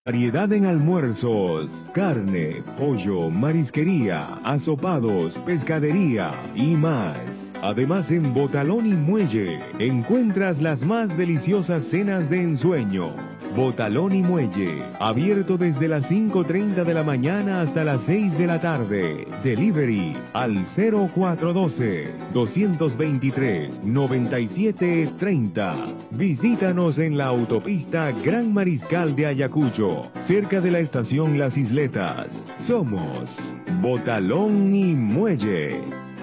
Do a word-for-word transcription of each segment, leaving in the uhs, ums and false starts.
Variedad en almuerzos, carne, pollo, marisquería, asopados, pescadería y más. Además, en Botalón y Muelle encuentras las más deliciosas cenas de ensueño. Botalón y Muelle, abierto desde las cinco y media de la mañana hasta las seis de la tarde. Delivery al cero cuatro uno dos, dos dos tres, nueve siete tres cero. Visítanos en la autopista Gran Mariscal de Ayacucho, cerca de la estación Las Isletas. Somos Botalón y Muelle.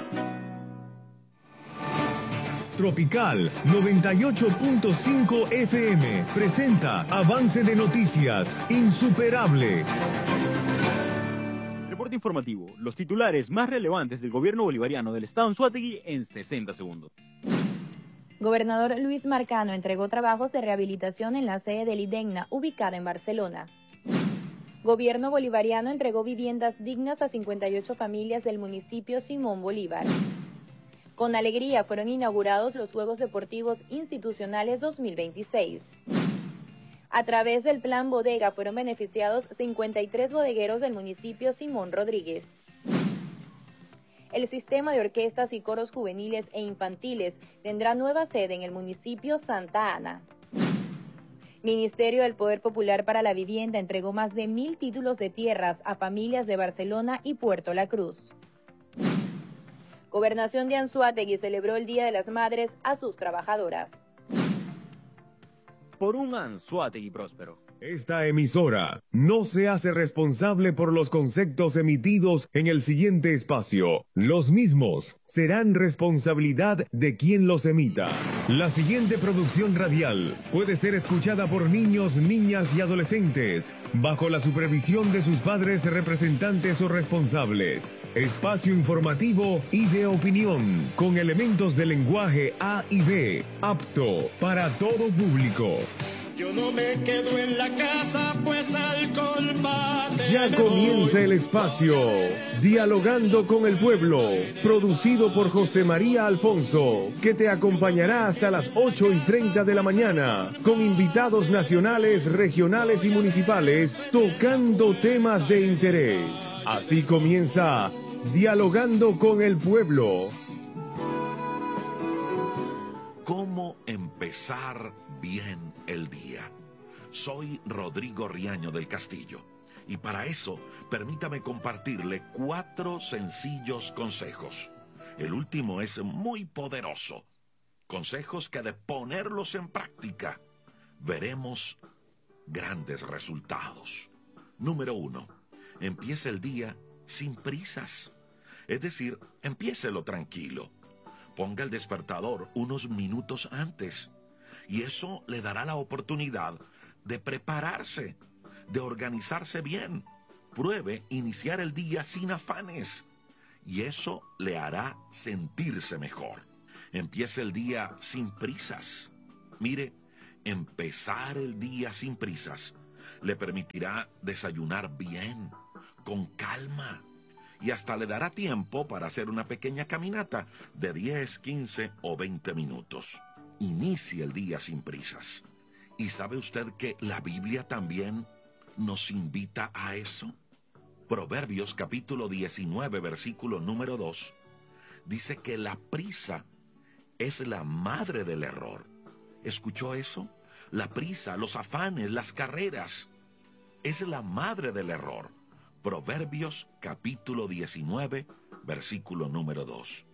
Tropical noventa y ocho punto cinco F M presenta Avance de Noticias Insuperable. Reporte informativo. Los titulares más relevantes del gobierno bolivariano del estado Anzoátegui en sesenta segundos. Gobernador Luis Marcano entregó trabajos de rehabilitación en la sede del IDEGNA, ubicada en Barcelona. Gobierno bolivariano entregó viviendas dignas a cincuenta y ocho familias del municipio Simón Bolívar. Con alegría fueron inaugurados los Juegos Deportivos Institucionales dos mil veintiséis. A través del Plan Bodega fueron beneficiados cincuenta y tres bodegueros del municipio Simón Rodríguez. El sistema de orquestas y coros juveniles e infantiles tendrá nueva sede en el municipio Santa Ana. Ministerio del Poder Popular para la Vivienda entregó más de mil títulos de tierras a familias de Barcelona y Puerto La Cruz. Gobernación de Anzoátegui celebró el Día de las Madres a sus trabajadoras. Por un Anzoátegui próspero. Esta emisora no se hace responsable por los conceptos emitidos en el siguiente espacio. Los mismos serán responsabilidad de quien los emita. La siguiente producción radial puede ser escuchada por niños, niñas y adolescentes bajo la supervisión de sus padres, representantes o responsables. Espacio informativo y de opinión con elementos de lenguaje A y B, apto para todo público. Yo no me quedo en la casa, pues al colmate. Ya comienza el espacio Dialogando con el Pueblo, producido por José María Alfonso, que te acompañará hasta las ocho y treinta de la mañana, con invitados nacionales, regionales y municipales, tocando temas de interés. Así comienza Dialogando con el Pueblo. ¿Cómo empezar bien el día? Soy Rodrigo Riaño del Castillo y para eso permítame compartirle cuatro sencillos consejos. El último es muy poderoso. Consejos que de ponerlos en práctica veremos grandes resultados. Número uno, empiece el día sin prisas. Es decir, empiécelo tranquilo. Ponga el despertador unos minutos antes y eso le dará la oportunidad de prepararse, de organizarse bien. Pruebe iniciar el día sin afanes y eso le hará sentirse mejor. Empiece el día sin prisas. Mire, empezar el día sin prisas le permitirá desayunar bien, con calma. Y hasta le dará tiempo para hacer una pequeña caminata de diez, quince o veinte minutos. Inicie el día sin prisas. ¿Y sabe usted que la Biblia también nos invita a eso? Proverbios capítulo diecinueve, versículo número dos, dice que la prisa es la madre del error. ¿Escuchó eso? La prisa, los afanes, las carreras, es la madre del error. Proverbios capítulo diecinueve, versículo número dos.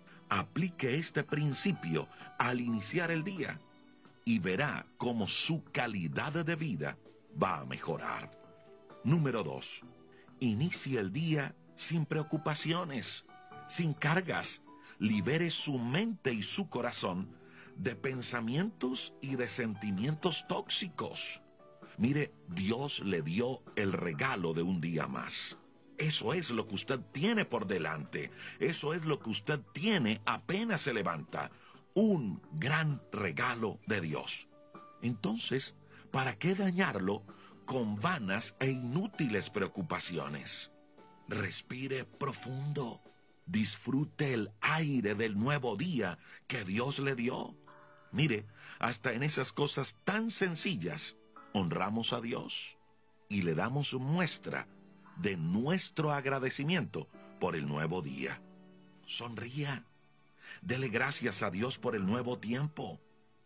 Aplique este principio al iniciar el día y verá cómo su calidad de vida va a mejorar. Número dos. Inicie el día sin preocupaciones, sin cargas. Libere su mente y su corazón de pensamientos y de sentimientos tóxicos. Mire, Dios le dio el regalo de un día más. Eso es lo que usted tiene por delante. Eso es lo que usted tiene apenas se levanta. Un gran regalo de Dios. Entonces, ¿para qué dañarlo con vanas e inútiles preocupaciones? Respire profundo. Disfrute el aire del nuevo día que Dios le dio. Mire, hasta en esas cosas tan sencillas honramos a Dios. y le damos muestra de nuestro agradecimiento por el nuevo día. Sonría. Dele gracias a Dios por el nuevo tiempo.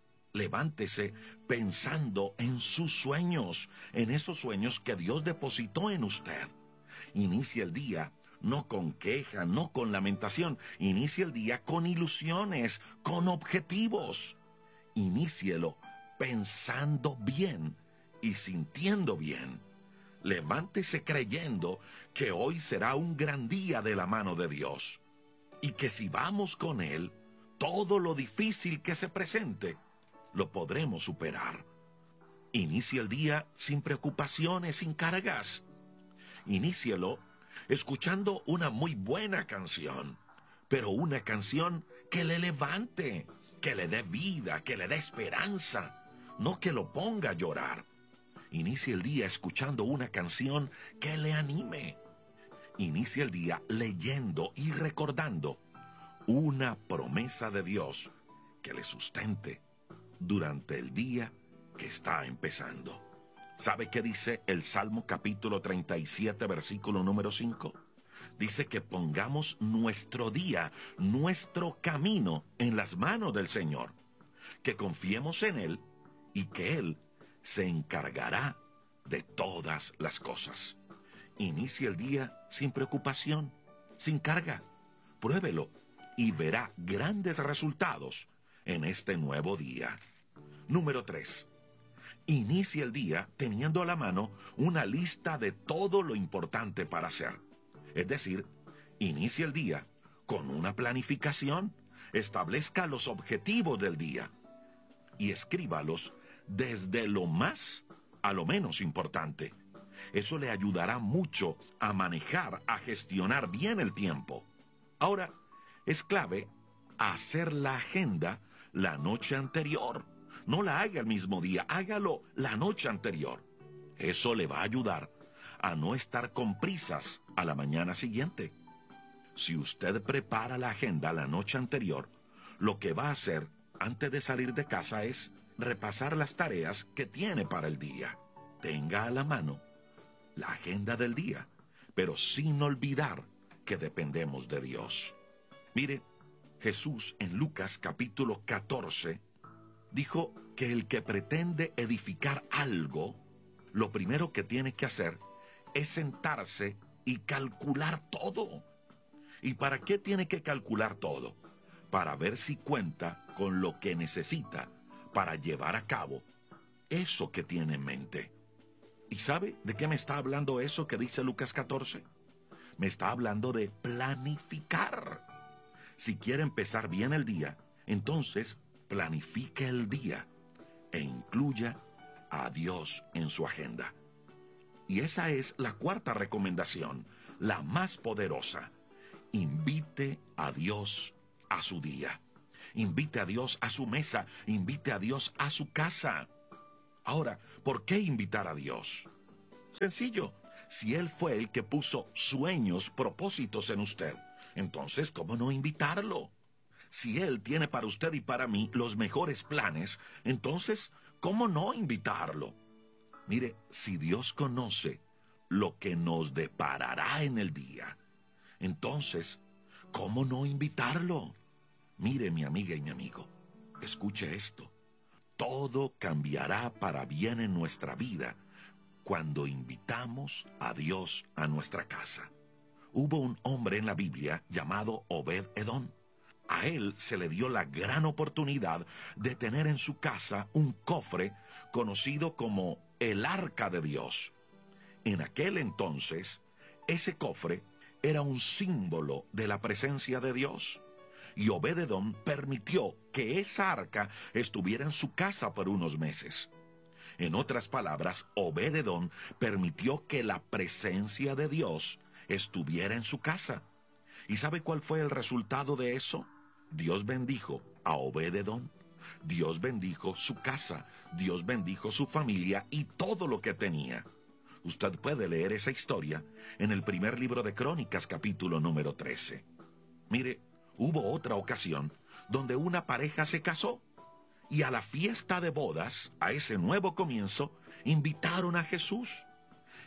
Levántese pensando en sus sueños, en esos sueños que Dios depositó en usted. Inicie el día no con queja, no con lamentación. Inicie el día con ilusiones, con objetivos. Inícielo pensando bien y sintiendo bien. Levántese creyendo que hoy será un gran día de la mano de Dios. Y que si vamos con Él, todo lo difícil que se presente, lo podremos superar. Inicie el día sin preocupaciones, sin cargas. Inícielo escuchando una muy buena canción, pero una canción que le levante, que le dé vida, que le dé esperanza, no que lo ponga a llorar. Inicie el día escuchando una canción que le anime. Inicie el día leyendo y recordando una promesa de Dios que le sustente durante el día que está empezando. ¿Sabe qué dice el Salmo capítulo treinta y siete, versículo número cinco? Dice que pongamos nuestro día, nuestro camino en las manos del Señor, que confiemos en Él y que Él se encargará de todas las cosas. Inicie el día sin preocupación, sin carga. Pruébelo y verá grandes resultados en este nuevo día. Número tres. Inicie el día teniendo a la mano una lista de todo lo importante para hacer. Es decir, inicie el día con una planificación. Establezca los objetivos del día y escríbalos desde lo más a lo menos importante. Eso le ayudará mucho a manejar, a gestionar bien el tiempo. Ahora, es clave hacer la agenda la noche anterior. No la haga el mismo día, hágalo la noche anterior. Eso le va a ayudar a no estar con prisas a la mañana siguiente. Si usted prepara la agenda la noche anterior, lo que va a hacer antes de salir de casa es repasar las tareas que tiene para el día. Tenga a la mano la agenda del día, pero sin olvidar que dependemos de Dios. Mire, Jesús en Lucas capítulo catorce dijo que el que pretende edificar algo, lo primero que tiene que hacer es sentarse y calcular todo. ¿Y para qué tiene que calcular todo? Para ver si cuenta con lo que necesita para llevar a cabo eso que tiene en mente. ¿Y sabe de qué me está hablando eso que dice Lucas catorce? Me está hablando de planificar. Si quiere empezar bien el día, entonces planifique el día e incluya a Dios en su agenda. Y esa es la cuarta recomendación, la más poderosa. Invite a Dios a su día. Invite a Dios a su mesa. Invite a Dios a su casa. Ahora, ¿por qué invitar a Dios? Sencillo. Si Él fue el que puso sueños, propósitos en usted, entonces, ¿cómo no invitarlo? Si Él tiene para usted y para mí los mejores planes, entonces, ¿cómo no invitarlo? Mire, si Dios conoce lo que nos deparará en el día, entonces, ¿cómo no invitarlo? Mire, mi amiga y mi amigo, escuche esto. Todo cambiará para bien en nuestra vida cuando invitamos a Dios a nuestra casa. Hubo un hombre en la Biblia llamado Obed-Edom. A él se le dio la gran oportunidad de tener en su casa un cofre conocido como el Arca de Dios. En aquel entonces, ese cofre era un símbolo de la presencia de Dios. Y Obed-Edom permitió que esa arca estuviera en su casa por unos meses. En otras palabras, Obed-Edom permitió que la presencia de Dios estuviera en su casa. ¿Y sabe cuál fue el resultado de eso? Dios bendijo a Obed-Edom. Dios bendijo su casa. Dios bendijo su familia y todo lo que tenía. Usted puede leer esa historia en el primer libro de Crónicas, capítulo número trece. Mire, hubo otra ocasión donde una pareja se casó y a la fiesta de bodas, a ese nuevo comienzo, invitaron a Jesús.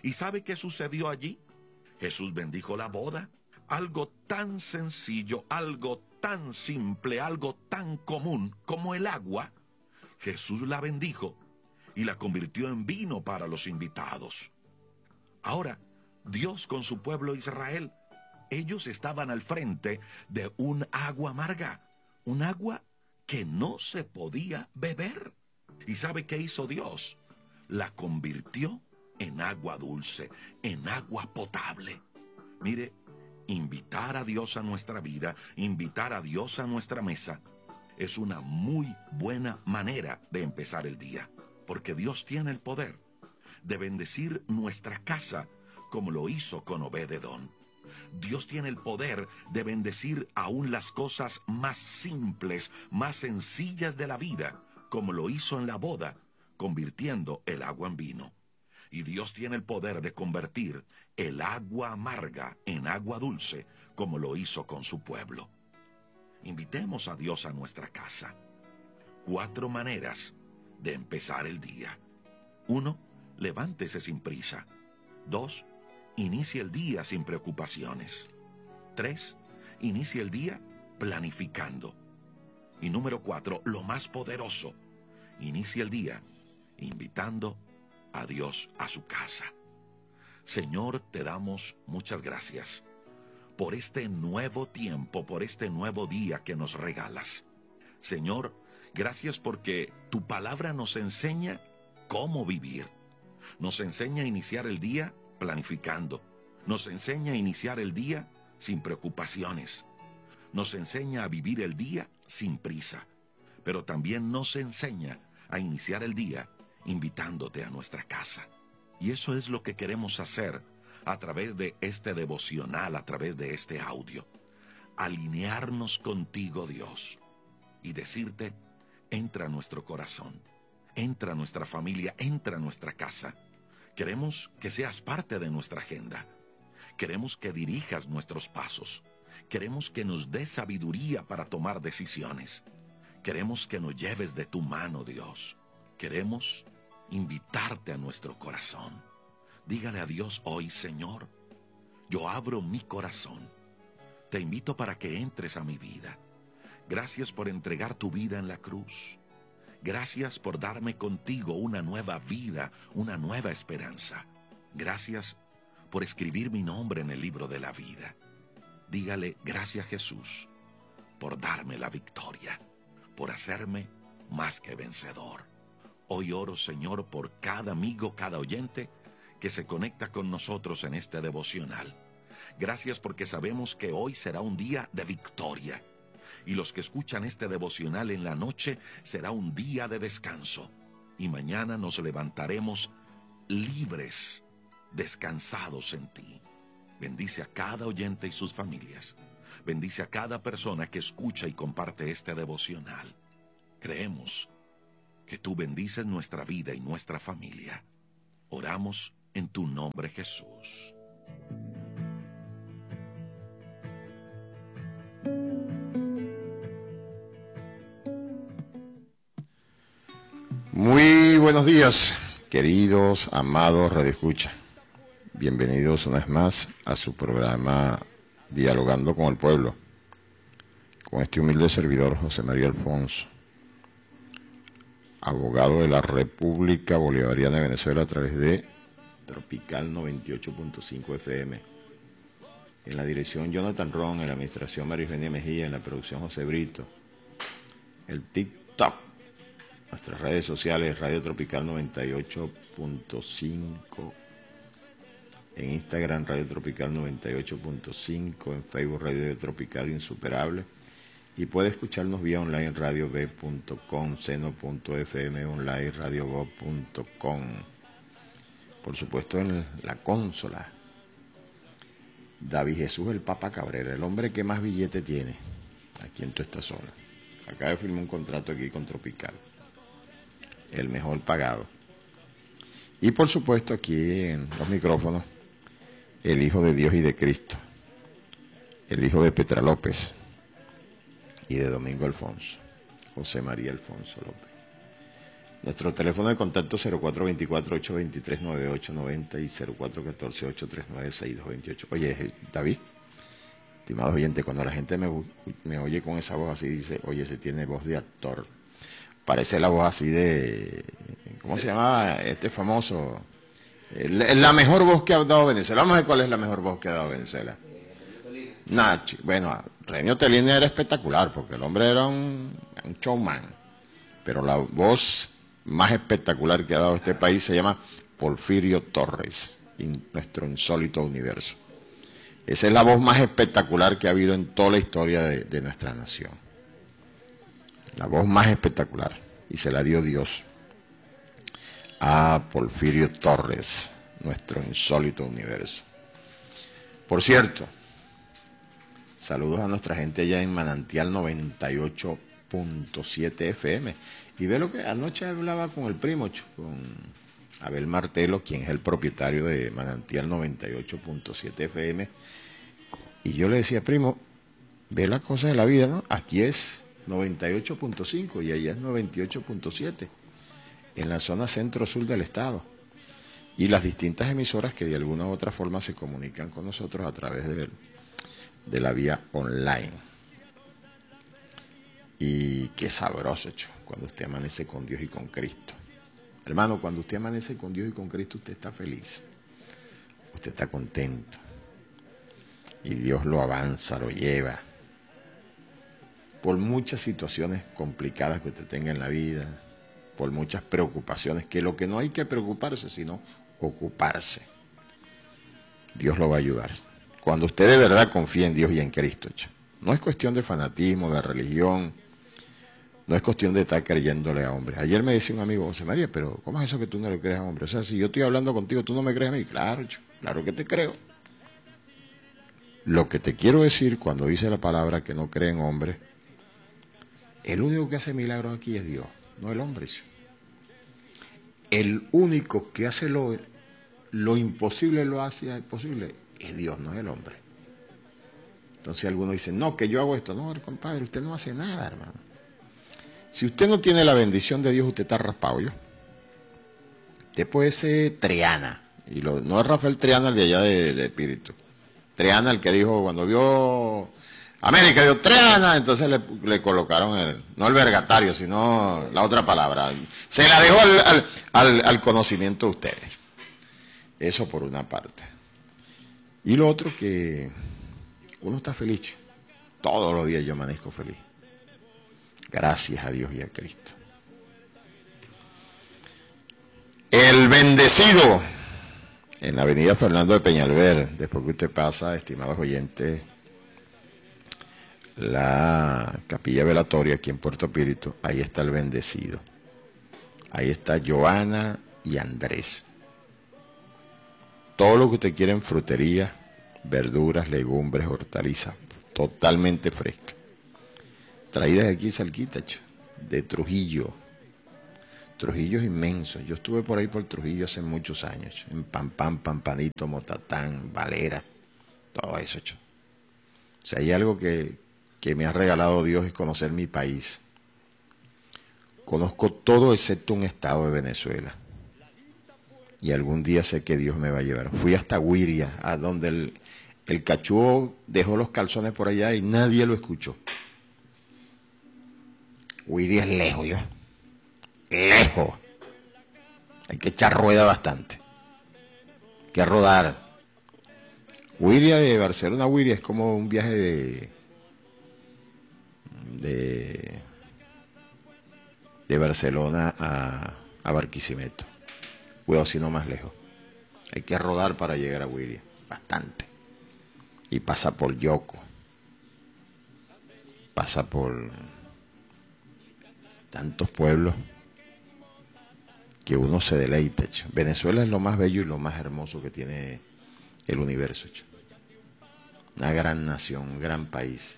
¿Y sabe qué sucedió allí? Jesús bendijo la boda. Algo tan sencillo, algo tan simple, algo tan común como el agua. Jesús la bendijo y la convirtió en vino para los invitados. Ahora, Dios con su pueblo Israel, ellos estaban al frente de un agua amarga, un agua que no se podía beber. ¿Y sabe qué hizo Dios? La convirtió en agua dulce, en agua potable. Mire, invitar a Dios a nuestra vida, invitar a Dios a nuestra mesa, es una muy buena manera de empezar el día, porque Dios tiene el poder de bendecir nuestra casa como lo hizo con Obed-Edom. Dios tiene el poder de bendecir aún las cosas más simples, más sencillas de la vida, como lo hizo en la boda, convirtiendo el agua en vino. Y Dios tiene el poder de convertir el agua amarga en agua dulce, como lo hizo con su pueblo. Invitemos a Dios a nuestra casa. Cuatro maneras de empezar el día. Uno, levántese sin prisa. Dos, inicie el día sin preocupaciones. Tres, inicie el día planificando. Y número cuatro, lo más poderoso, inicie el día invitando a Dios a su casa. Señor, te damos muchas gracias por este nuevo tiempo, por este nuevo día que nos regalas. Señor, gracias porque tu palabra nos enseña cómo vivir. Nos enseña a iniciar el día planificando. Nos enseña a iniciar el día sin preocupaciones. Nos enseña a vivir el día sin prisa. Pero también nos enseña a iniciar el día invitándote a nuestra casa. Y eso es lo que queremos hacer a través de este devocional, a través de este audio. Alinearnos contigo, Dios, y decirte, entra a nuestro corazón, entra a nuestra familia, entra a nuestra casa. Queremos que seas parte de nuestra agenda. Queremos que dirijas nuestros pasos. Queremos que nos des sabiduría para tomar decisiones. Queremos que nos lleves de tu mano, Dios. Queremos invitarte a nuestro corazón. Dígale a Dios hoy, Señor, yo abro mi corazón. Te invito para que entres a mi vida. Gracias por entregar tu vida en la cruz. Gracias por darme contigo una nueva vida, una nueva esperanza. Gracias por escribir mi nombre en el libro de la vida. Dígale, gracias Jesús, por darme la victoria, por hacerme más que vencedor. Hoy oro, Señor, por cada amigo, cada oyente que se conecta con nosotros en este devocional. Gracias porque sabemos que hoy será un día de victoria. Y los que escuchan este devocional en la noche será un día de descanso. Y mañana nos levantaremos libres, descansados en ti. Bendice a cada oyente y sus familias. Bendice a cada persona que escucha y comparte este devocional. Creemos que tú bendices nuestra vida y nuestra familia. Oramos en tu nombre, Jesús. Muy buenos días, queridos, amados radioescucha. Bienvenidos una vez más a su programa Dialogando con el Pueblo, con este humilde servidor José María Alfonso, abogado de la República Bolivariana de Venezuela a través de Tropical noventa y ocho punto cinco F M. En la dirección Jonathan Ron, en la administración María Eugenia Mejía, en la producción José Brito, el TikTok, nuestras redes sociales, Radio Tropical noventa y ocho punto cinco, en Instagram Radio Tropical noventa y ocho punto cinco, en Facebook Radio Tropical Insuperable, y puede escucharnos vía online en radio b punto com, seno punto f m, online radio go punto com. Por supuesto en la consola, David Jesús el Papa Cabrera, el hombre que más billete tiene aquí en toda esta zona. Acaba de firmar un contrato aquí con Tropical, el mejor pagado. Y por supuesto aquí en los micrófonos, el Hijo de Dios y de Cristo, el hijo de Petra López y de Domingo Alfonso, José María Alfonso López. Nuestro teléfono de contacto cero cuatro dos cuatro, ocho dos tres, nueve ocho nueve cero y cero cuatro uno cuatro, ocho tres nueve, seis dos dos ocho. Oye, David, estimados oyentes, cuando la gente me, me oye con esa voz así, dice, oye, se tiene voz de actor. Parece la voz así de, ¿cómo se llama este famoso? La, la mejor voz que ha dado Venezuela. Vamos a ver cuál es la mejor voz que ha dado Venezuela. Nachi. Bueno, Renio Tellini era espectacular, porque el hombre era un, un showman. Pero la voz más espectacular que ha dado este país se llama Porfirio Torres, en nuestro insólito universo. Esa es la voz más espectacular que ha habido en toda la historia de, de nuestra nación. La voz más espectacular. Y se la dio Dios a Porfirio Torres, nuestro insólito universo. Por cierto, saludos a nuestra gente allá en Manantial noventa y ocho punto siete F M. Y ve lo que anoche hablaba con el primo, con Abel Martelo, quien es el propietario de Manantial noventa y ocho punto siete F M. Y yo le decía, primo, ve las cosas de la vida, ¿no? Aquí es noventa y ocho punto cinco y allá es noventa y ocho punto siete, en la zona centro-sur del estado. Y las distintas emisoras que de alguna u otra forma se comunican con nosotros a través de, de la vía online. Y qué sabroso, hecho, cuando usted amanece con Dios y con Cristo. Hermano, cuando usted amanece con Dios y con Cristo, usted está feliz. Usted está contento. Y Dios lo avanza, lo lleva. Por muchas situaciones complicadas que usted tenga en la vida, por muchas preocupaciones, que lo que no hay que preocuparse, sino ocuparse. Dios lo va a ayudar. Cuando usted de verdad confía en Dios y en Cristo, hecho. No es cuestión de fanatismo, de religión. No es cuestión de estar creyéndole a hombres. Ayer me decía un amigo, José María, pero ¿cómo es eso que tú no le crees a hombres? O sea, si yo estoy hablando contigo, ¿tú no me crees a mí? Claro, claro que te creo. Lo que te quiero decir cuando dice la palabra que no cree en hombres, el único que hace milagros aquí es Dios, no el hombre. El único que hace lo, lo imposible, lo hace posible, es Dios, no es el hombre. Entonces algunos dicen, no, que yo hago esto. No, compadre, usted no hace nada, hermano. Si usted no tiene la bendición de Dios, usted está raspado, ¿yo? Usted puede ser Triana, y lo, no es Rafael Triana el de allá de, de espíritu. Triana el que dijo, cuando vio América, vio Triana, entonces le, le colocaron, el, no el vergatario, sino la otra palabra. Se la dejó al, al, al, al conocimiento de ustedes. Eso por una parte. Y lo otro que uno está feliz. Todos los días yo amanezco feliz. Gracias a Dios y a Cristo. El bendecido, en la avenida Fernando de Peñalver, después que usted pasa, estimados oyentes, la capilla velatoria aquí en Puerto Píritu, ahí está el bendecido. Ahí está Joana y Andrés. Todo lo que usted quiere en frutería, verduras, legumbres, hortalizas, totalmente fresca. Traídas de aquí cerquita, de Trujillo. Trujillo es inmenso. Yo estuve por ahí por Trujillo hace muchos años. En Pampán, Pampanito, Motatán, Valera, todo eso. Cho. O sea, hay algo que, que me ha regalado Dios, es conocer mi país. Conozco todo excepto un estado de Venezuela. Y algún día sé que Dios me va a llevar. Fui hasta Guiria, a donde el, el cachúo dejó los calzones por allá y nadie lo escuchó. Guiria es lejos, yo. Lejos. Hay que echar rueda bastante. Hay que rodar. Guiria de Barcelona a Guiria es como un viaje de, de, de Barcelona a, a Barquisimeto. Cuidado si no más lejos. Hay que rodar para llegar a Guiria. Bastante. Y pasa por Yoco. Pasa por tantos pueblos que uno se deleita. Cho. Venezuela es lo más bello y lo más hermoso que tiene el universo. Cho. Una gran nación, un gran país.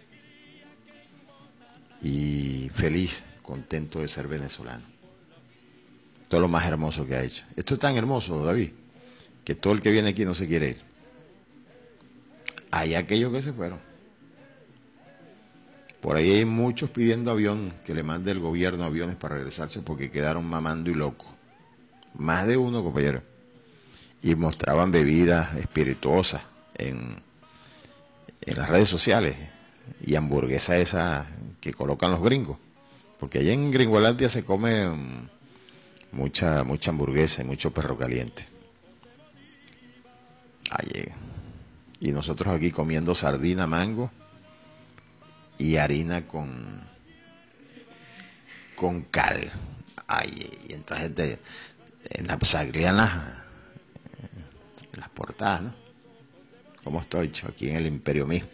Y feliz, contento de ser venezolano. Todo lo más hermoso que ha hecho. Esto es tan hermoso, David, que todo el que viene aquí no se quiere ir. Hay aquellos que se fueron. Por ahí hay muchos pidiendo avión, que le mande el gobierno aviones para regresarse porque quedaron mamando y locos. Más de uno, compañero. Y mostraban bebidas espirituosas en, en las redes sociales y hamburguesas esas que colocan los gringos. Porque allá en Gringolandia se come um, mucha, mucha hamburguesa y mucho perro caliente. Ay, y nosotros aquí comiendo sardina, mango y harina con, con cal. Ay, y entonces te, en la, salían las, en las portadas, ¿no? ¿Cómo estoy, cho? Aquí en el imperio mismo.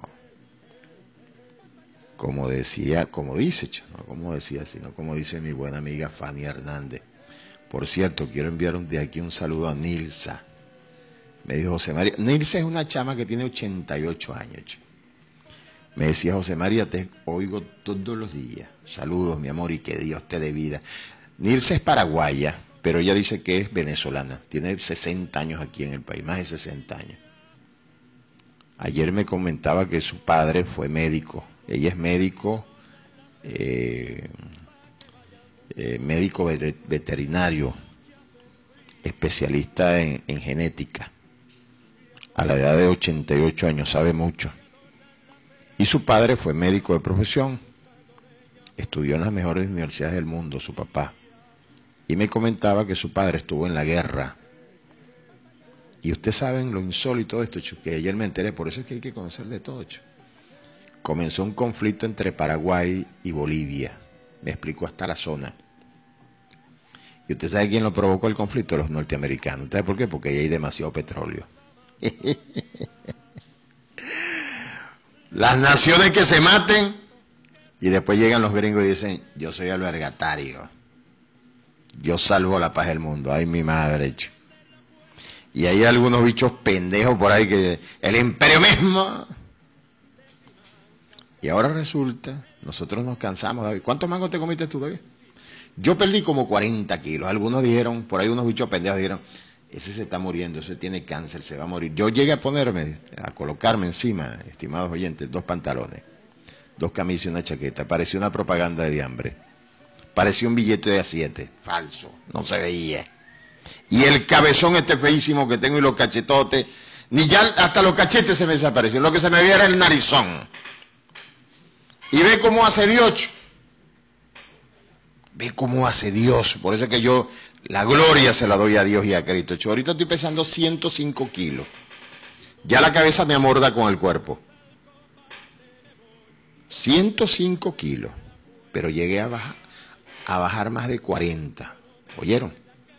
Como decía, como dice, cho, no como decía, sino como dice mi buena amiga Fanny Hernández. Por cierto, quiero enviar un, de aquí un saludo a Nilsa. Me dijo José María, Nilsa es una chama que tiene ochenta y ocho años, cho. Me decía, José María, te oigo todos los días. Saludos, mi amor, y que Dios te dé vida. Nilsa es paraguaya, pero ella dice que es venezolana. Tiene sesenta años aquí en el país, más de sesenta años. Ayer me comentaba que su padre fue médico. Ella es médico, eh, eh, médico veterinario, especialista en, en genética. A la edad de ochenta y ocho años, sabe mucho. Y su padre fue médico de profesión, estudió en las mejores universidades del mundo, su papá. Y me comentaba que su padre estuvo en la guerra. Y ustedes saben lo insólito de esto, cho, que ayer me enteré, por eso es que hay que conocer de todo, cho. Comenzó un conflicto entre Paraguay y Bolivia, me explicó hasta la zona. Y usted sabe quién lo provocó el conflicto, los norteamericanos. ¿Usted sabe por qué? Porque ahí hay demasiado petróleo. Las naciones que se maten y después llegan los gringos y dicen, yo soy albergatario, yo salvo la paz del mundo. Ay, mi madre, cho. Y hay algunos bichos pendejos por ahí que el imperio mismo. Y ahora resulta, nosotros nos cansamos, David. ¿Cuántos mangos te comiste tú, David? Yo perdí como cuarenta kilos. Algunos dijeron, por ahí unos bichos pendejos dijeron, ese se está muriendo, ese tiene cáncer, se va a morir. Yo llegué a ponerme, a colocarme encima, estimados oyentes, dos pantalones, dos camisas y una chaqueta. Parecía una propaganda de hambre. Parecía un billete de a siete. Falso, no se veía. Y el cabezón este feísimo que tengo y los cachetotes, ni ya hasta los cachetes se me desaparecieron. Lo que se me veía era el narizón. Y ve cómo hace Dios. Ve cómo hace Dios. Por eso es que yo la gloria se la doy a Dios y a Cristo. Yo ahorita estoy pesando ciento cinco kilos. Ya la cabeza me amorda con el cuerpo. ciento cinco kilos. Pero llegué a bajar, a bajar más de cuarenta. ¿Oyeron?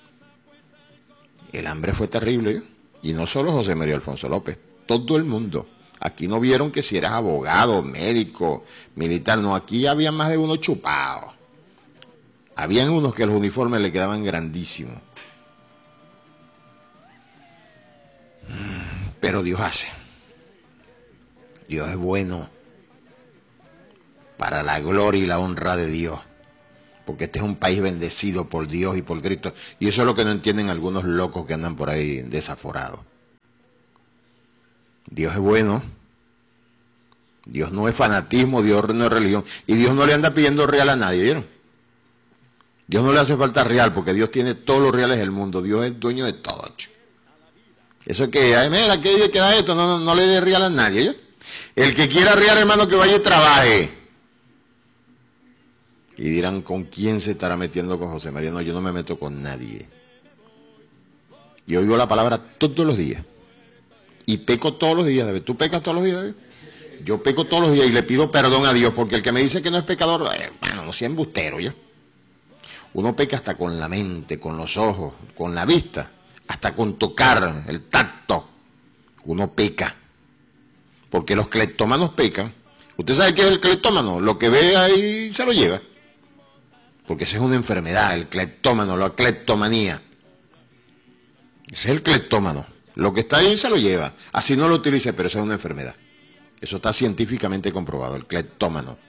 El hambre fue terrible, ¿eh? Y no solo José María Alfonso López, todo el mundo. Aquí no vieron que si eras abogado, médico, militar, no, aquí había más de uno chupado. Habían unos que los uniformes le quedaban grandísimos. Pero Dios hace. Dios es bueno. Para la gloria y la honra de Dios. Porque este es un país bendecido por Dios y por Cristo. Y eso es lo que no entienden algunos locos que andan por ahí desaforados. Dios es bueno. Dios no es fanatismo, Dios no es religión. Y Dios no le anda pidiendo real a nadie, ¿vieron? Dios no le hace falta real, porque Dios tiene todos los reales del mundo. Dios es dueño de todo. Chico. Eso es que, ay, mira, ¿qué queda esto? No, no, no le dé real a nadie. ¿yo? El que quiera real, hermano, que vaya y trabaje. Y dirán, ¿con quién se estará metiendo con José María? No, yo no me meto con nadie. Yo oigo la palabra todos los días. Y peco todos los días, David. ¿Tú pecas todos los días, David? Yo peco todos los días y le pido perdón a Dios, porque el que me dice que no es pecador, eh, bueno, no sea embustero, ¿yo? Uno peca hasta con la mente, con los ojos, con la vista, hasta con tocar, el tacto. Uno peca. Porque los cleptómanos pecan. ¿Usted sabe qué es el cleptómano? Lo que ve ahí se lo lleva. Porque esa es una enfermedad, el cleptómano, la cleptomanía. Ese es el cleptómano. Lo que está ahí se lo lleva. Así no lo utilice, pero esa es una enfermedad. Eso está científicamente comprobado, el cleptómano.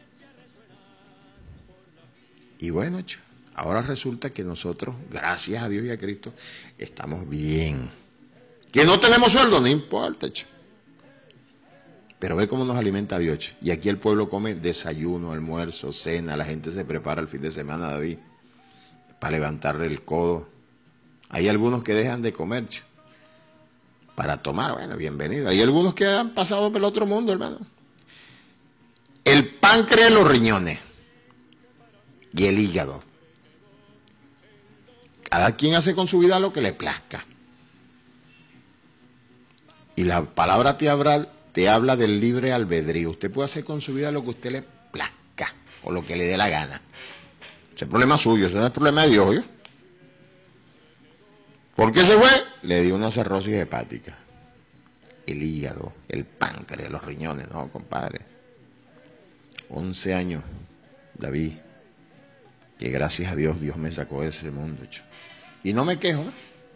Y bueno, ahora resulta que nosotros, gracias a Dios y a Cristo, estamos bien. Que no tenemos sueldo, no importa, chico. Pero ve cómo nos alimenta Dios. Y aquí el pueblo come desayuno, almuerzo, cena. La gente se prepara el fin de semana, David, para levantarle el codo. Hay algunos que dejan de comer, chico, para tomar. Bueno, bienvenido. Hay algunos que han pasado por el otro mundo, hermano. El páncreas, los riñones y el hígado. Cada quien hace con su vida lo que le plazca. Y la palabra te habla, te habla del libre albedrío. Usted puede hacer con su vida lo que usted le plazca o lo que le dé la gana. Ese es el problema suyo, ese no es el problema de Dios, ¿yo? ¿Por qué se fue? Le dio una cirrosis hepática. El hígado, el páncreas, los riñones, no, compadre. once años, David, que gracias a Dios, Dios me sacó de ese mundo, chico. Y no me quejo, ¿no?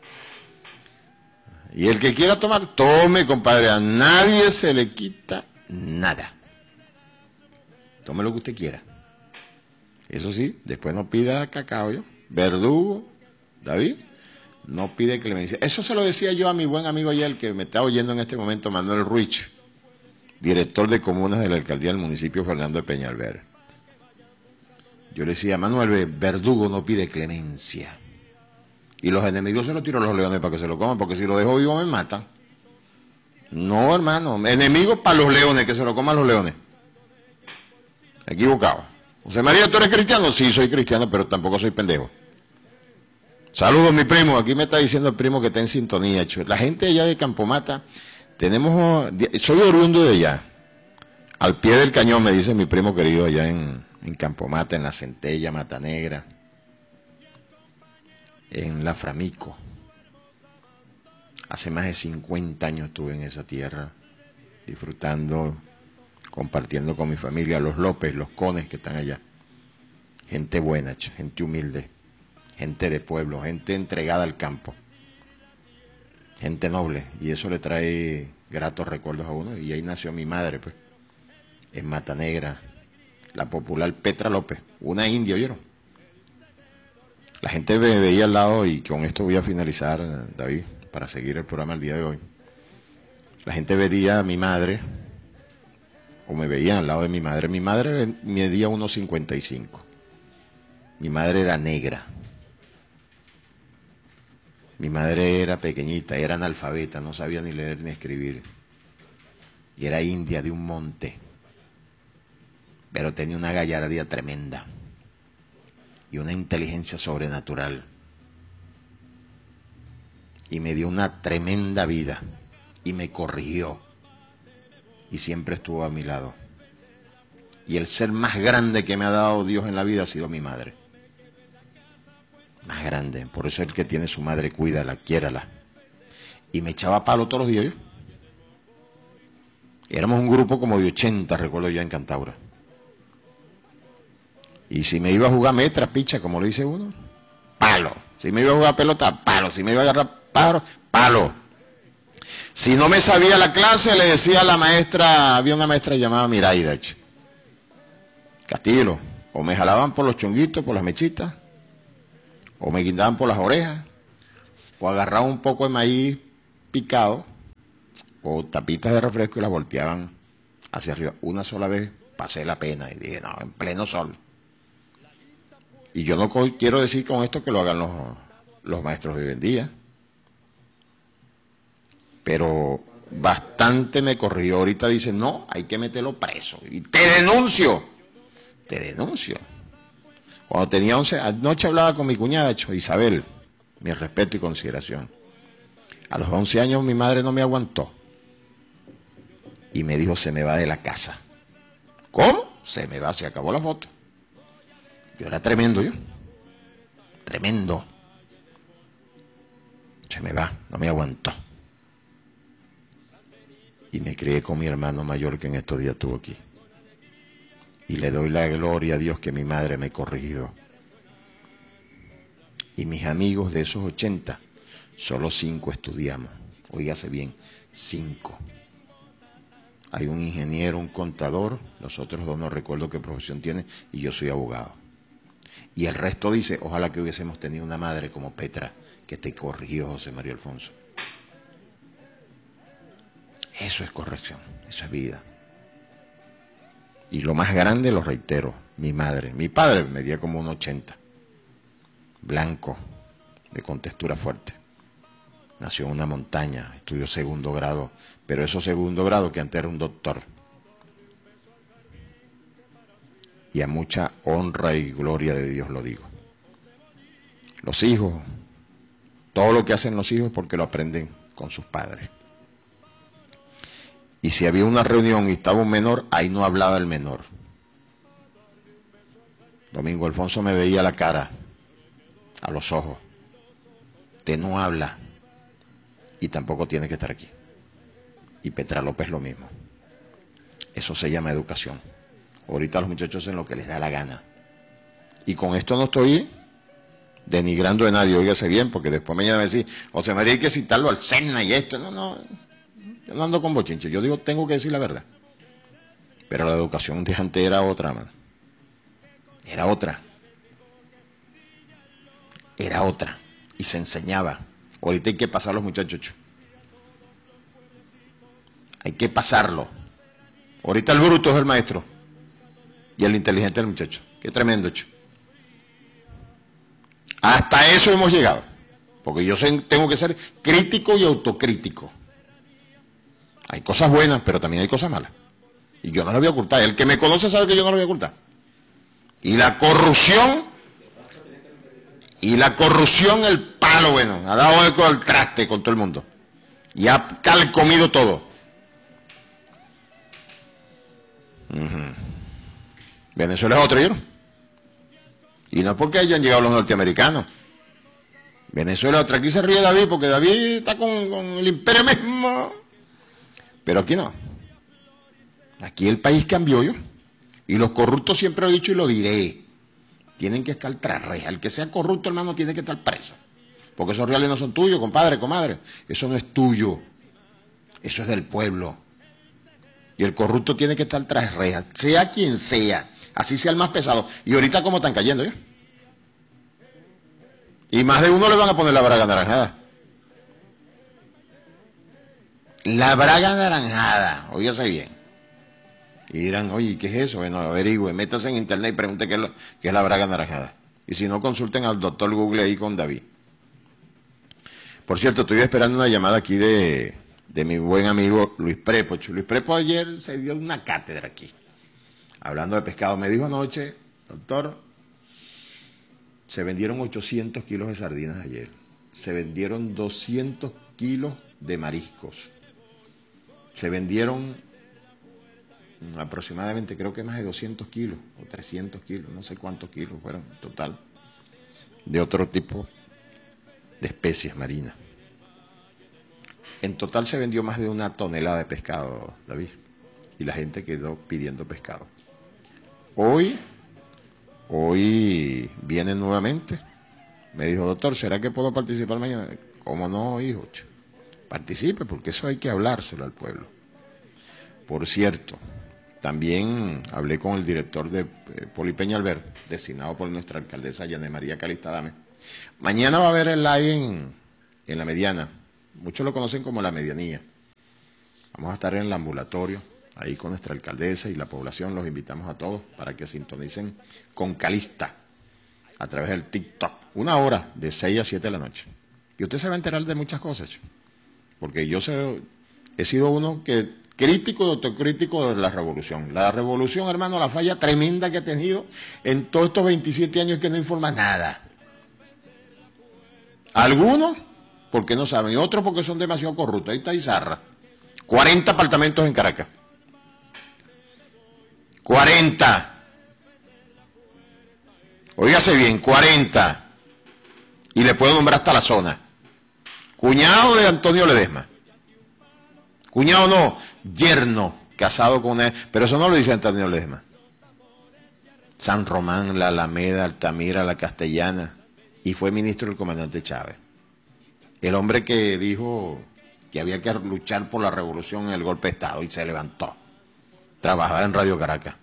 Y el que quiera tomar, tome, compadre. A nadie se le quita nada. Tome lo que usted quiera. Eso sí, después no pida cacao, yo. Verdugo, David, no pide clemencia. Eso se lo decía yo a mi buen amigo ayer, que me está oyendo en este momento, Manuel Ruiz, director de comunas de la alcaldía del municipio Fernando de Peñalver. Yo le decía, Manuel, Verdugo no pide clemencia. Y los enemigos se los tiro a los leones para que se lo coman, porque si lo dejo vivo me matan. No, hermano, enemigos para los leones, que se lo coman los leones. Equivocado. José María, ¿tú eres cristiano? Sí, soy cristiano, pero tampoco soy pendejo. Saludos, mi primo. Aquí me está diciendo el primo que está en sintonía. La gente allá de Campomata, tenemos, soy oriundo de allá. Al pie del cañón, me dice mi primo querido allá en, en Campomata, en La Centella, Mata Negra, en La Framico. Hace más de cincuenta años estuve en esa tierra, disfrutando, compartiendo con mi familia, los López, los Cones que están allá. Gente buena, gente humilde, gente de pueblo, gente entregada al campo, gente noble, y eso le trae gratos recuerdos a uno. Y ahí nació mi madre, pues, en Mata Negra, la popular Petra López, una india, ¿oyeron? La gente me veía al lado, y con esto voy a finalizar, David, para seguir el programa el día de hoy. La gente veía a mi madre, o me veían al lado de mi madre. Mi madre medía uno cincuenta y cinco. Mi madre era negra. Mi madre era pequeñita, era analfabeta, no sabía ni leer ni escribir. Y era india de un monte. Pero tenía una gallardía tremenda. Y una inteligencia sobrenatural. Y me dio una tremenda vida. Y me corrigió. Y siempre estuvo a mi lado. Y el ser más grande que me ha dado Dios en la vida ha sido mi madre. Más grande. Por eso el que tiene su madre, cuídala, quiérala. Y me echaba palo todos los días. ¿Yo? Éramos un grupo como de ochenta, recuerdo ya, en Cantaura. Y si me iba a jugar metra, picha, como le dice uno, palo. Si me iba a jugar pelota, palo. Si me iba a agarrar palo, palo. Si no me sabía la clase, le decía a la maestra, había una maestra llamada Miraida, Castillo, o me jalaban por los chonguitos, por las mechitas, o me guindaban por las orejas, o agarraban un poco de maíz picado, o tapitas de refresco y las volteaban hacia arriba. Una sola vez pasé la pena y dije, no, en pleno sol. Y yo no quiero decir con esto que lo hagan los, los maestros de hoy en día, pero bastante me corrió. Ahorita dicen, no, hay que meterlo preso. Y te denuncio, te denuncio. Cuando tenía once, anoche hablaba con mi cuñada, Isabel, mi respeto y consideración. A los once años mi madre no me aguantó. Y me dijo, se me va de la casa. ¿Cómo? Se me va, se acabó la foto. Yo era tremendo, yo. Tremendo. Se me va, no me aguantó. Y me crié con mi hermano mayor que en estos días estuvo aquí. Y le doy la gloria a Dios que mi madre me corrigió. Y mis amigos de esos ochenta, solo cinco estudiamos. Óigase bien, cinco. Hay un ingeniero, un contador, los otros dos no recuerdo qué profesión tienen, y yo soy abogado. Y el resto dice, ojalá que hubiésemos tenido una madre como Petra, que te corrigió, José María Alfonso. Eso es corrección, eso es vida. Y lo más grande, lo reitero, mi madre. Mi padre medía como un ochenta, blanco, de contextura fuerte. Nació en una montaña, estudió segundo grado, pero eso segundo grado que antes era un doctor. Y a mucha honra y gloria de Dios lo digo. Los hijos, todo lo que hacen los hijos es porque lo aprenden con sus padres. Y si había una reunión y estaba un menor, ahí no hablaba el menor. Domingo Alfonso me veía la cara, a los ojos. Usted no habla y tampoco tiene que estar aquí. Y Petra López lo mismo. Eso se llama educación. Ahorita los muchachos hacen lo que les da la gana. Y con esto no estoy denigrando a nadie, óigase bien, porque después mañana me decís, José María hay que citarlo al Sena y esto. No, no, yo no ando con bochinche. Yo digo, tengo que decir la verdad. Pero la educación de antes era otra, mano. Era otra. Era otra. Y se enseñaba. Ahorita hay que pasar los muchachos. Hay que pasarlo. Ahorita el bruto es el maestro. Y el inteligente es el muchacho. Qué tremendo, hecho. Hasta eso hemos llegado. Porque yo tengo que ser crítico y autocrítico. Hay cosas buenas, pero también hay cosas malas. Y yo no las voy a ocultar. El que me conoce sabe que yo no las voy a ocultar. Y la corrupción, y la corrupción, el palo, bueno, ha dado eco al traste con todo el mundo. Y ha calcomido todo. Uh-huh. Venezuela es otro, ¿vieron? Y no es porque hayan llegado los norteamericanos. Venezuela es otra. Aquí se ríe David porque David está con, con el imperio mismo. Pero aquí no. Aquí el país cambió, ¿yo? Y los corruptos, siempre lo he dicho y lo diré, tienen que estar tras rejas. El que sea corrupto, hermano, tiene que estar preso. Porque esos reales no son tuyos, compadre, comadre. Eso no es tuyo. Eso es del pueblo. Y el corrupto tiene que estar tras rejas, sea quien sea. Así sea el más pesado. Y ahorita cómo están cayendo, ¿ya? Y más de uno le van a poner la braga naranjada. La braga naranjada, óigase bien. Y dirán, oye, ¿qué es eso? Bueno, averigüe, métase en internet y pregunte qué es, lo, qué es la braga naranjada. Y si no, consulten al doctor Google ahí con David. Por cierto, estoy esperando una llamada aquí de, de mi buen amigo Luis Prepo. Luis Prepo ayer se dio una cátedra aquí, hablando de pescado. Me dijo anoche, doctor, se vendieron ochocientos kilos de sardinas ayer. Se vendieron doscientos kilos de mariscos. Se vendieron aproximadamente, creo que más de doscientos kilos o trescientos kilos, no sé cuántos kilos fueron en total, de otro tipo de especies marinas. En total se vendió más de una tonelada de pescado, David, y la gente quedó pidiendo pescado. Hoy, hoy viene nuevamente, me dijo, doctor, ¿será que puedo participar mañana? ¿Cómo no, hijo? Participe, porque eso hay que hablárselo al pueblo. Por cierto, también hablé con el director de eh, Poli Peñalver, designado por nuestra alcaldesa Yané María Calistadame. Mañana va a haber el live en, en La Mediana. Muchos lo conocen como La Medianía. Vamos a estar en el ambulatorio, ahí con nuestra alcaldesa y la población. Los invitamos a todos para que sintonicen con Calista a través del TikTok. Una hora, de seis a siete de la noche. Y usted se va a enterar de muchas cosas, porque yo sé, he sido uno que crítico y autocrítico de la revolución. La revolución, hermano, la falla tremenda que ha tenido en todos estos veintisiete años que no informa nada. Algunos porque no saben y otros porque son demasiado corruptos. Ahí está Izarra. cuarenta apartamentos en Caracas. cuarenta. Óigase bien, cuarenta. Y le puedo nombrar hasta la zona. Cuñado de Antonio Ledesma. Cuñado no, yerno, casado con él, pero eso no lo dice Antonio Ledesma. San Román, la Alameda, Altamira, la Castellana, y fue ministro del comandante Chávez. El hombre que dijo que había que luchar por la revolución en el golpe de Estado y se levantó. Trabajaba en Radio Caracas.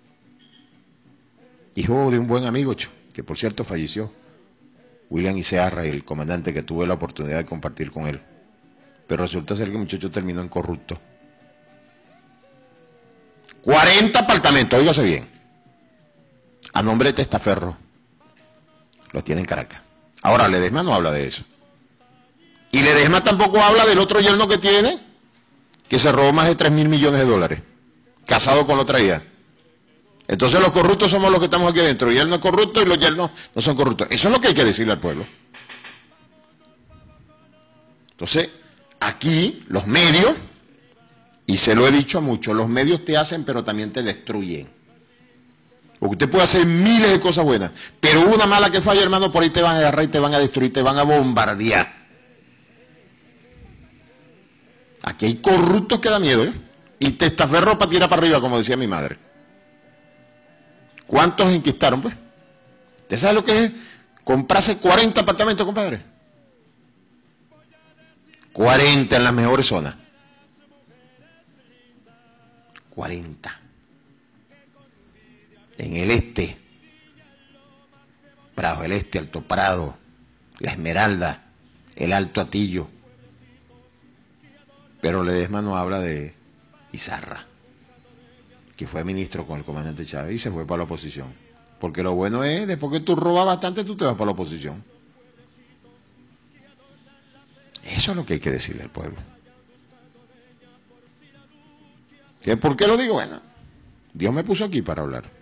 Hijo de un buen amigo, que por cierto falleció, William Isearra, el comandante que tuve la oportunidad de compartir con él. Pero resulta ser que el muchacho terminó en corrupto. cuarenta apartamentos, óigase bien, a nombre de Testaferro. Los tiene en Caracas. Ahora, Ledesma no habla de eso. Y Ledesma tampoco habla del otro yerno que tiene, que se robó más de tres mil millones de dólares, casado con otra hija. Entonces los corruptos somos los que estamos aquí adentro, y él no es corrupto y los yernos no son corruptos. Eso es lo que hay que decirle al pueblo. Entonces, aquí los medios, y se lo he dicho a muchos, los medios te hacen pero también te destruyen. Porque usted puede hacer miles de cosas buenas, pero una mala que falla, hermano, por ahí te van a agarrar y te van a destruir, te van a bombardear. Aquí hay corruptos que da miedo, ¿eh? Y testaferro para tirar para arriba, como decía mi madre. ¿Cuántos enquistaron, pues? ¿Usted sabe lo que es comprarse cuarenta apartamentos, compadre? cuarenta en las mejores zonas. cuarenta. En el este. Prado del Este, Alto Prado, La Esmeralda, el Alto Atillo. Pero Ledesma no habla de Izarra, que fue ministro con el comandante Chávez y se fue para la oposición. Porque lo bueno es, después que tú robas bastante, tú te vas para la oposición. Eso es lo que hay que decirle al pueblo. ¿Qué, ¿Por qué lo digo? Bueno, Dios me puso aquí para hablar.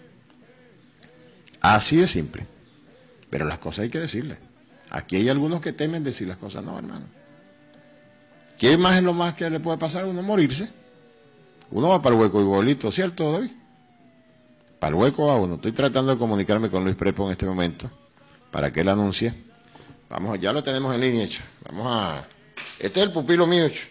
Así de simple. Pero las cosas hay que decirle. Aquí hay algunos que temen decir las cosas. No, hermano. ¿Qué más es lo más que le puede pasar a uno? Morirse. Uno va para el hueco igualito, ¿cierto, David? Para el hueco va uno. Estoy tratando de comunicarme con Luis Prepo en este momento para que él anuncie. Vamos, ya lo tenemos en línea, hecho. Vamos a... Este es el pupilo mío, hecho.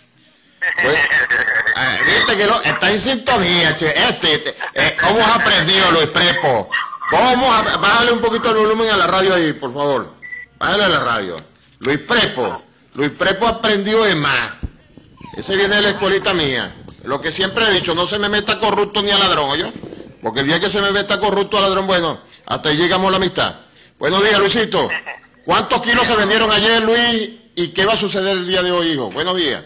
Pues, ah, viste que lo... está en sintonía, che. Este, este eh, ¿cómo has aprendido, Luis Prepo? ¿Cómo has... Bájale un poquito el volumen a la radio ahí, por favor. Bájale a la radio. Luis Prepo. Luis Prepo aprendió de más. Ese viene de la escuelita mía. Lo que siempre he dicho, no se me meta corrupto ni a ladrón, ¿oyó? Porque el día que se me meta corrupto a ladrón, bueno, hasta ahí llegamos a la amistad. Buenos días, Luisito. ¿Cuántos kilos se vendieron ayer, Luis? ¿Y qué va a suceder el día de hoy, hijo? Buenos días.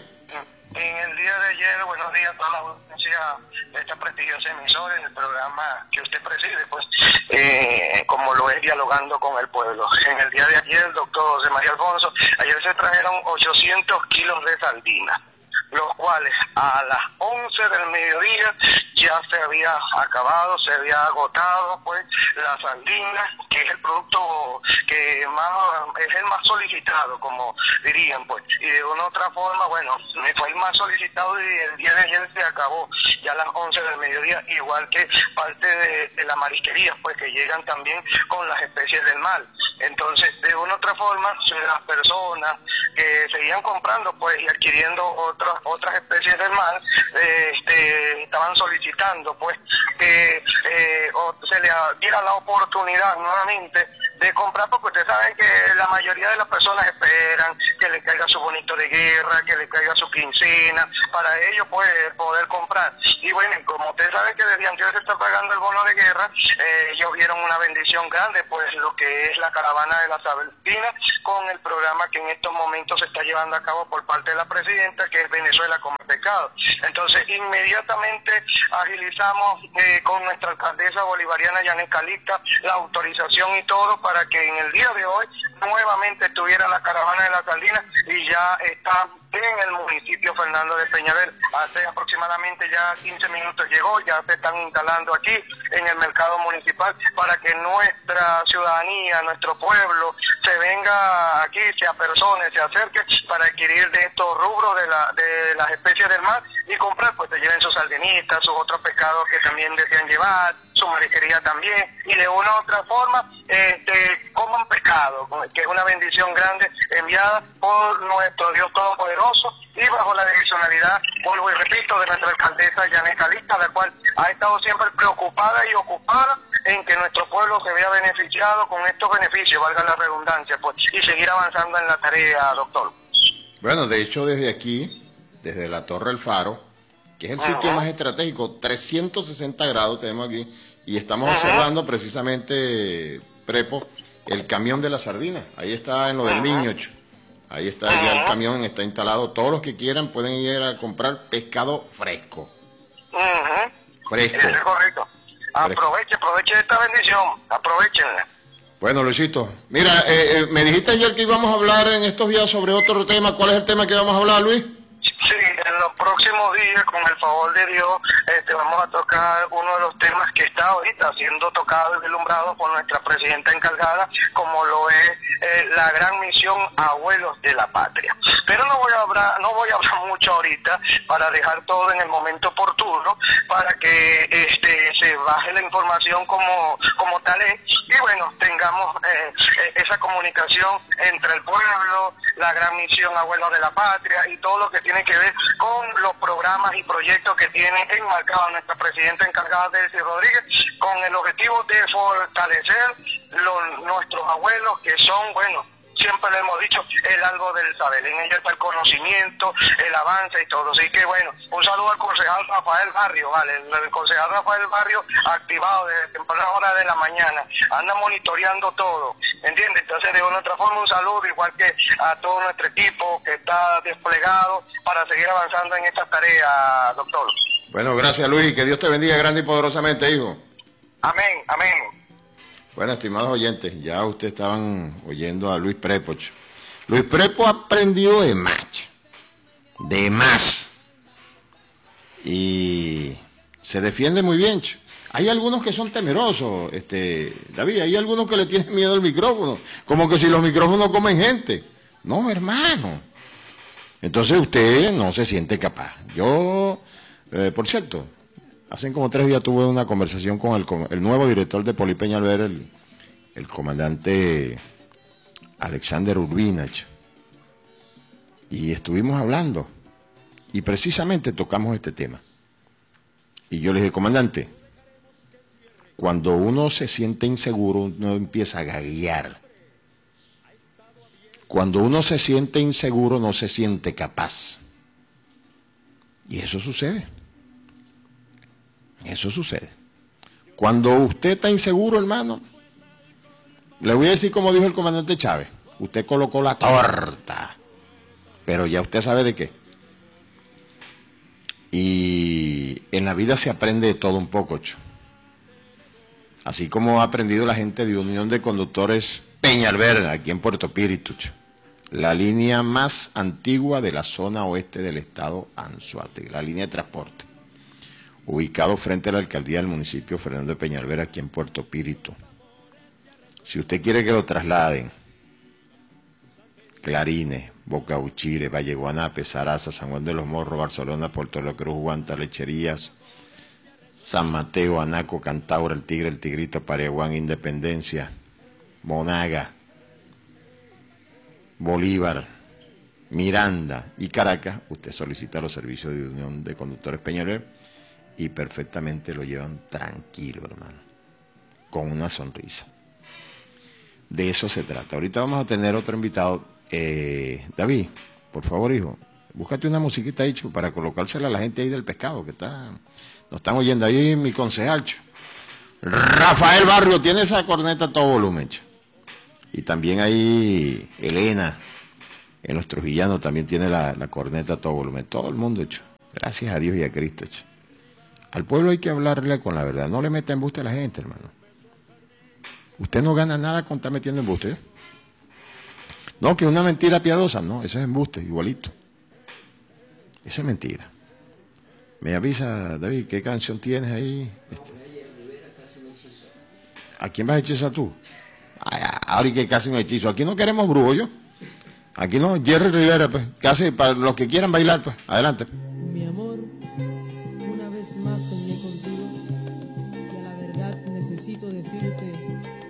En el día de ayer, buenos días a toda la audiencia de esta prestigiosa emisora, en el programa que usted preside, pues, eh, como lo es Dialogando con el Pueblo. En el día de ayer, doctor José María Alfonso, ayer se trajeron ochocientos kilos de sardinas, los cuales a las once del mediodía ya se había acabado, se había agotado, pues, la sardina, que es el producto que más es el más solicitado, como dirían, pues, y de una otra forma, bueno, fue el más solicitado y el día de ayer se acabó ya a las once del mediodía, igual que parte de, de la marisquería, pues, que llegan también con las especies del mar. Entonces, de una u otra forma, las personas que seguían comprando, pues, y adquiriendo otras otras especies del mar, eh, este, estaban solicitando, pues, que eh, se le diera la oportunidad nuevamente de comprar, porque ustedes saben que la mayoría de las personas esperan que le caiga su bonito de guerra, que le caiga su quincena, para ellos pues, poder comprar. Y bueno, como ustedes saben que desde antes se está pagando el bono de guerra, eh, ellos vieron una bendición grande, pues lo que es la caravana de la Sardina, con el programa que en estos momentos se está llevando a cabo por parte de la presidenta, que es Venezuela Come Pescado. Entonces, inmediatamente agilizamos eh, con nuestra alcaldesa bolivariana Yanet Calixta la autorización y todo, para que en el día de hoy nuevamente estuviera la caravana de la sardina, y ya está en el municipio Fernando de Peñaver. Hace aproximadamente ya quince minutos llegó, ya se están instalando aquí en el mercado municipal para que nuestra ciudadanía, nuestro pueblo, se venga aquí, se apersone, se acerque para adquirir de estos rubros de, la, de las especies del mar y comprar, pues se lleven sus sardinitas, sus otros pescados que también desean llevar, su marisquería también, y de una u otra forma este, coman pescado, que es una bendición grande enviada por nuestro Dios Todopoderoso y bajo la direccionalidad, vuelvo y repito, de nuestra alcaldesa Yanet Calixta, la cual ha estado siempre preocupada y ocupada en que nuestro pueblo se vea beneficiado con estos beneficios, valga la redundancia, pues, y seguir avanzando en la tarea, doctor. Bueno, de hecho, desde aquí, desde la Torre El Faro, que es el sitio uh-huh. más estratégico, trescientos sesenta grados tenemos aquí, y estamos uh-huh. observando precisamente, Prepo, el camión de la sardina. Ahí está en lo del uh-huh. niño, ahí está uh-huh. ya el camión, está instalado. Todos los que quieran pueden ir a comprar pescado fresco. Uh-huh. Fresco. Eso es correcto. Aproveche, aproveche esta bendición, aprovechenla. Bueno, Luisito, mira, eh, eh, me dijiste ayer que íbamos a hablar en estos días sobre otro tema. ¿Cuál es el tema que vamos a hablar, Luis? Sí, en los próximos días, con el favor de Dios, este, vamos a tocar uno de los temas que está ahorita siendo tocado y vislumbrado por nuestra presidenta encargada, como lo es eh, la gran misión Abuelos de la Patria. Pero no voy a hablar, no voy a hablar mucho ahorita, para dejar todo en el momento oportuno, para que este, se baje la información como, como tal es, y bueno, tengamos eh, esa comunicación entre el pueblo, la gran misión Abuelos de la Patria y todo lo que tiene que ver con los programas y proyectos que tiene enmarcado nuestra presidenta encargada, Delcy Rodríguez, con el objetivo de fortalecer los, nuestros abuelos, que son, bueno, siempre le hemos dicho, el algo del saber. En ella está el conocimiento, el avance y todo. Así que bueno, un saludo al concejal Rafael Barrio, vale, el concejal Rafael Barrio activado desde temprana hora de la mañana, anda monitoreando todo, ¿entiendes? Entonces de una otra forma un saludo, igual que a todo nuestro equipo que está desplegado para seguir avanzando en esta tarea, doctor. Bueno, gracias, Luis, que Dios te bendiga grande y poderosamente, hijo. Amén, amén. Bueno, estimados oyentes, ya ustedes estaban oyendo a Luis Prepoch. Luis Prepo ha aprendido de más, de más, y se defiende muy bien. Hay algunos que son temerosos, este, David, hay algunos que le tienen miedo al micrófono, como que si los micrófonos comen gente. No, hermano. Entonces usted no se siente capaz. Yo, eh, por cierto, hace como tres días tuve una conversación con el, con el nuevo director de Poli Peñalver, el, el comandante Alexander Urbinach, y estuvimos hablando, y precisamente tocamos este tema. Y yo le dije, comandante, cuando uno se siente inseguro, uno empieza a gaguear. Cuando uno se siente inseguro, no se siente capaz. Y eso sucede. Eso sucede. Cuando usted está inseguro, hermano, le voy a decir como dijo el comandante Chávez, usted colocó la torta, pero ya usted sabe de qué. Y en la vida se aprende de todo un poco, cho. Así como ha aprendido la gente de Unión de Conductores Peñalver, aquí en Puerto Píritu, cho, la línea más antigua de la zona oeste del estado Anzoátegui, la línea de transporte, ubicado frente a la alcaldía del municipio Fernando de Peñalver, aquí en Puerto Píritu. Si usted quiere que lo trasladen, Clarines, Boca Uchire, Valle Guanape, Saraza, San Juan de los Morros, Barcelona, Puerto La Cruz, Guanta, Lecherías, San Mateo, Anaco, Cantaura, El Tigre, El Tigrito, Pareguán, Independencia, Monaga, Bolívar, Miranda y Caracas, usted solicita los servicios de Unión de Conductores Peñalver y perfectamente lo llevan tranquilo, hermano, con una sonrisa. De eso se trata. Ahorita vamos a tener otro invitado. Eh, David, por favor, hijo, búscate una musiquita ahí, cho, para colocársela a la gente ahí del pescado, que está, nos están oyendo ahí, mi concejal, cho. Rafael Barrio, tiene esa corneta a todo volumen, cho. Y también ahí Elena, en los trujillanos, también tiene la, la corneta a todo volumen. Todo el mundo, cho. Gracias a Dios y a Cristo, cho. Al pueblo hay que hablarle con la verdad, no le meta embuste a la gente, hermano. Usted no gana nada con estar metiendo embuste, ¿eh? No, que una mentira piadosa, no, eso es embuste, igualito. Esa es mentira. Me avisa, David, ¿qué canción tienes ahí? Este. ¿A quién vas a hechizar tú? Ay, ahora que casi un hechizo. Aquí no queremos brujos, yo. Aquí no, Jerry Rivera, pues, casi para los que quieran bailar, pues, adelante. Mi amor, una vez más soñé contigo y a la verdad necesito decirte